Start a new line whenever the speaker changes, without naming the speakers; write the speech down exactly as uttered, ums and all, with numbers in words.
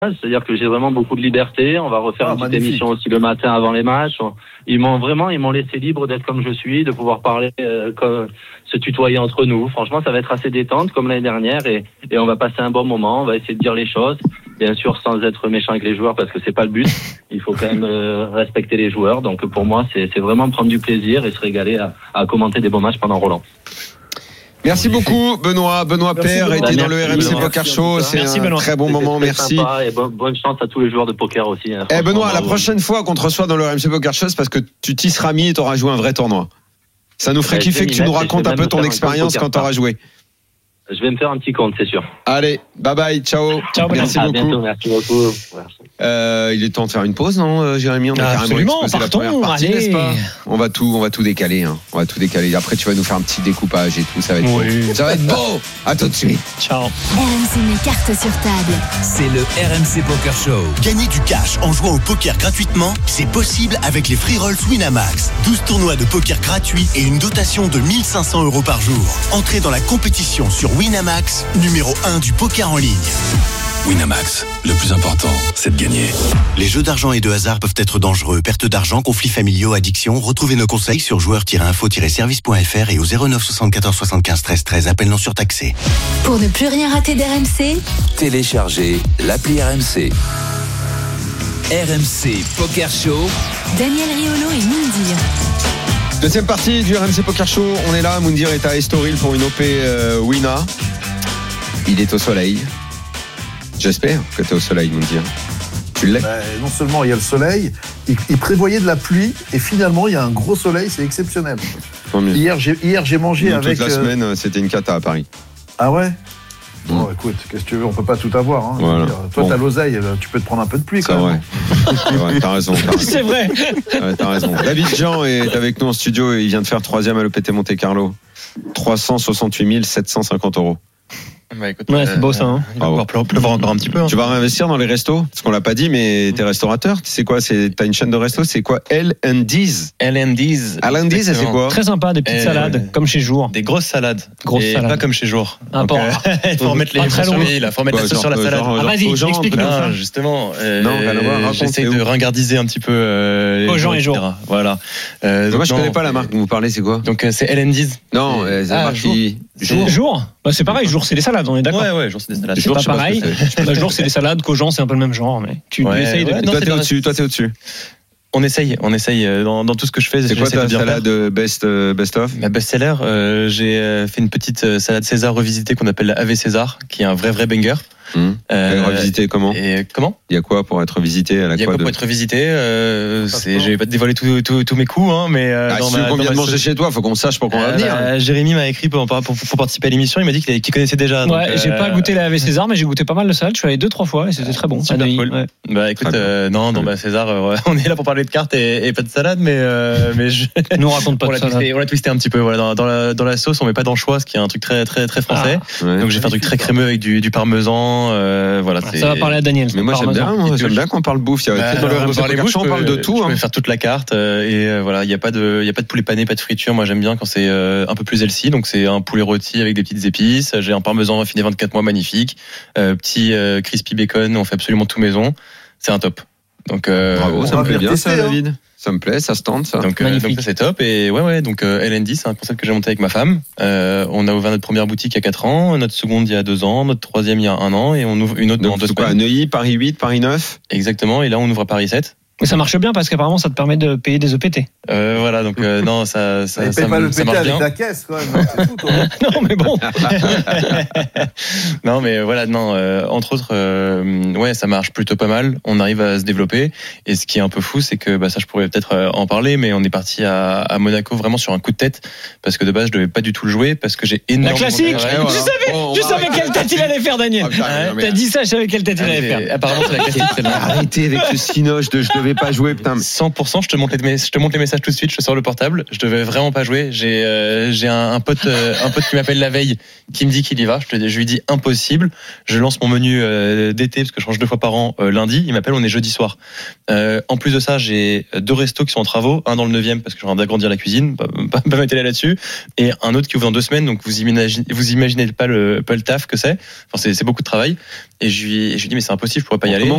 c'est-à-dire que j'ai vraiment beaucoup de liberté. On va refaire ah, une petite émission aussi le matin avant les matchs. Ils m'ont vraiment, ils m'ont laissé libre d'être comme je suis, de pouvoir parler, euh, comme, se tutoyer entre nous. Franchement, ça va être assez détente comme l'année dernière et, et on va passer un bon moment. On va essayer de dire les choses, bien sûr sans être méchant avec les joueurs parce que c'est pas le but. Il faut quand même euh, respecter les joueurs. Donc pour moi, c'est, c'est vraiment prendre du plaisir et se régaler à, à commenter des bons matchs pendant Roland.
Merci beaucoup Benoît. Benoît merci Père était dans le R M C Benoît. Poker Show. C'est merci un Benoît. Très bon moment. Très merci.
Et bonne, bonne chance à tous les joueurs de poker aussi. Hein,
eh Benoît, la prochaine fois qu'on te reçoit dans le R M C Poker Show, c'est parce que tu t'y seras mis et t'auras joué un vrai tournoi. Ça nous ferait ouais, kiffer que tu nous racontes un peu ton expérience quand t'auras joué.
Je vais me faire un petit compte, c'est sûr.
Allez, bye bye, ciao.
Ciao,
merci
à
beaucoup.
Bientôt, merci beaucoup. Merci.
Euh, il est temps de faire une pause, non, Jérémy? On a
ah,
carrément
absolument,
exposé
partons,
la première partie,
allez.
n'est-ce pas? On va tout, on va tout décaler, hein. On va tout décaler. Après, tu vas nous faire un petit découpage et tout. Ça va être
oui.
beau. Ça va être beau. À tout de suite.
Ciao.
R M C met carte sur table.
C'est le R M C Poker Show.
Gagner du cash en jouant au poker gratuitement, c'est possible avec les free rolls Winamax. douze tournois de poker gratuits et une dotation de mille cinq cents euros par jour. Entrez dans la compétition sur Winamax, numéro un du poker en ligne.
Winamax, le plus important, c'est de gagner.
Les jeux d'argent et de hasard peuvent être dangereux. Perte d'argent, conflits familiaux, addiction. Retrouvez nos conseils sur joueurs tiret info tiret service point f r et au zéro neuf soixante-quatorze soixante-quinze treize treize. Appel non surtaxé.
Pour ne plus rien rater d'R M C,
téléchargez l'appli R M C. R M C Poker Show.
Daniel Riolo et Moundir.
Deuxième partie du R M C Poker Show. On est là. Moundir est à Estoril pour une O P euh, Wina. Il est au soleil. J'espère que tu es au soleil, Moundir. Tu l'es
bah, non seulement il y a le soleil, il, il prévoyait de la pluie et finalement il y a un gros soleil, c'est exceptionnel. Hier j'ai, hier, j'ai mangé
Nous,
avec...
Toute la euh... semaine, c'était une cata à Paris.
Ah ouais Bon, mmh. écoute, qu'est-ce que tu veux, on peut pas tout avoir. Hein,
voilà.
Toi,
bon.
t'as l'oseille, tu peux te prendre un peu de pluie quand
c'est
même.
Vrai. C'est vrai, t'as raison. T'as raison.
C'est vrai.
Ouais, t'as raison. David Jean est avec nous en studio et il vient de faire troisième à l'O P T Monte Carlo. trois cent soixante-huit mille sept cent cinquante euros.
Bah, écoute, ouais, c'est beau ça. Hein.
Il va pouvoir pleuvoir encore un petit peu. Hein. Tu vas réinvestir dans les restos? Parce qu'on l'a pas dit, mais t'es restaurateur. Tu sais quoi? C'est, t'as une chaîne de restos. C'est quoi? L and D's.
L and D's.
L and D's, c'est quoi?
Très sympa, des petites
Et
salades, ouais. Comme chez Jour.
Des grosses salades.
Grosses
et
salades.
Pas comme chez Jour.
Un
Donc, euh, il faut remettre les
très
sur les, il faut remettre
ouais,
la sauce
genre,
sur la salade.
Genre,
ah, vas-y, explique-nous ça.
Justement. Euh,
non, rien à voir.
J'essaie de ringardiser un petit peu. Euh,
aux gens et Jour.
Voilà.
Euh, moi, je connais pas la marque dont vous parlez. C'est quoi?
Donc, c'est L and D's.
Non, c'est la marque qui.
Jour. Jour. Bah, c'est pareil. Jour, c'est des salades. On est d'accord.
Ouais, ouais. Jour, c'est des salades.
C'est pas pareil. Le jour, c'est des salades. Cogent, c'est un peu le même genre, mais tu
ouais,
essayes de.
Ouais,
toi, t'es au-dessus. Toi, t'es au-dessus.
On essaye, on essaye dans, dans tout ce que je fais.
C'est quoi ta salade best, euh, best of?
Ma best-seller, euh, j'ai fait une petite salade César revisitée qu'on appelle la A V César, qui est un vrai vrai banger.
Mmh. Euh, revisité comment?
Et comment?
Il y a quoi pour être visité à la
Il y a quoi
de...
pour être visité euh, c'est, Je vais pas te dévoiler tous tout, tout mes coups, hein, mais euh,
ah,
dans
si
ma,
on vient de
ma...
manger chez toi, faut qu'on sache pour qu'on euh, va venir.
Bah, Jérémy m'a écrit pour, pour, pour, pour participer à l'émission. Il m'a dit qu'il, qu'il connaissait déjà.
Ouais,
donc,
j'ai
euh...
pas goûté la A V César, mais j'ai goûté pas mal de salade. Je suis allé deux trois fois et c'était très bon.
Super cool. Ouais. Bah écoute, euh, non, non, bah César, euh, on est là pour parler de cartes et, et pas de salade, mais euh, mais je...
nous raconte pas
on
de
l'a
salade.
Twisté, on l'a twisté un petit peu. Voilà, dans, dans la dans la sauce, on met pas d'anchoisse, qui est un truc très très très français.
Ah, ouais.
Donc j'ai fait un truc très crémeux avec du, du parmesan. Euh, voilà.
Ça va parler à Daniel.
Mais moi j'aime bien, moi, j'aime bien qu'on parle bouffe. Il y a
bah, dans le
on, parle bouche, on parle de tout.
Je
hein.
peux faire toute la carte euh, et euh, voilà, il y a pas de, il y a pas de poulet pané, pas de friture. Moi j'aime bien quand c'est euh, un peu plus healthy. Donc c'est un poulet rôti avec des petites épices. J'ai un parmesan raffiné vingt-quatre mois magnifique. Euh, petit euh, crispy bacon. On fait absolument tout maison. C'est un top. Donc euh,
bravo, ça me plaît bien ça,
hein.
David. Ça me plaît, ça se tente ça.
Donc, euh, donc ça c'est top et ouais ouais donc euh, L and D c'est un concept que j'ai monté avec ma femme. Euh, on a ouvert notre première boutique il y a quatre ans, notre seconde il y a deux ans, notre troisième il y a un an et on ouvre une autre
donc,
dans deux
semaines. Quoi, Neuilly, Paris huit, Paris neuf.
Exactement et là on ouvre à Paris sept.
Mais ça marche bien parce qu'apparemment ça te permet de payer des E P T.
Euh, voilà donc euh, non ça ça
ça,
ça,
pas
me,
le
ça
marche
marche
bien.
bien.
Avec la caisse quand même. C'est fou, toi.
Non mais bon.
Non mais voilà non euh, entre autres euh, ouais ça marche plutôt pas mal. On arrive à se développer et ce qui est un peu fou c'est que bah ça je pourrais peut-être euh, en parler mais on est parti à, à Monaco vraiment sur un coup de tête parce que de base je devais pas du tout le jouer parce que j'ai énormément.
La classique.
De...
Ouais, voilà. Je savais, bon, je savais quelle tête il allait faire Daniel. Ah, putain, ouais, t'as dit ça, je savais quelle tête il allait faire.
Apparemment c'est la classique.
Arrêtez avec ce cinoche de je devais pas jouer putain.
cent pour cent je te monte les je te monte les messages tout de suite. Je sors le portable. Je devais vraiment pas jouer. J'ai euh, j'ai un, un pote euh, un pote qui m'appelle la veille qui me dit qu'il y va. Je, te, je lui dis impossible. Je lance mon menu euh, d'été parce que je change deux fois par an euh, lundi. Il m'appelle, on est jeudi soir. Euh, en plus de ça, j'ai deux restos qui sont en travaux, un dans le neuvième parce que j'ai envie d'agrandir la cuisine, pas, pas, pas m'étaler là-dessus, et un autre qui ouvre dans deux semaines. Donc vous imaginez, vous imaginez pas le, pas le taf que c'est. Enfin c'est, c'est beaucoup de travail. Et je lui, je lui dis mais c'est impossible, je pourrais pas y aller.
Comment